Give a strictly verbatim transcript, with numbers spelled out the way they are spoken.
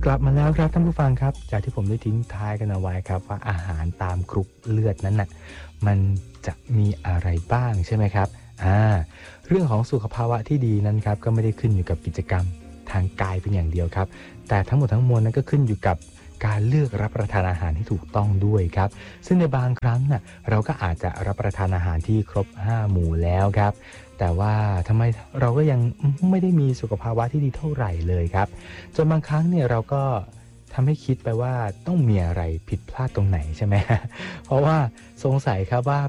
ลับมาแล้วครับท่านผู้ฟังครับจากที่ผมได้ทิ้งท้ายกันเอาไว้ครับว่าอาหารตามกรุ๊ปเลือดนั้นน่ะมันจะมีอะไรบ้างใช่ไหมครับอ่าเรื่องของสุขภาวะที่ดีนั้นครับก็ไม่ได้ขึ้นอยู่กับกิจกรรมทางกายเป็นอย่างเดียวครับแต่ทั้งหมดทั้งมวลนั้นก็ขึ้นอยู่กับการเลือกรับประทานอาหารที่ถูกต้องด้วยครับซึ่งในบางครั้งน่ะเราก็อาจจะรับประทานอาหารที่ครบห้าหมู่แล้วครับแต่ว่าทำไมเราก็ยังไม่ได้มีสุขภาวะที่ดีเท่าไหร่เลยครับจนบางครั้งเนี่ยเราก็ทำให้คิดไปว่าต้องมีอะไรผิดพลาดตรงไหนใช่ไหม เพราะว่าสงสัยครับว่า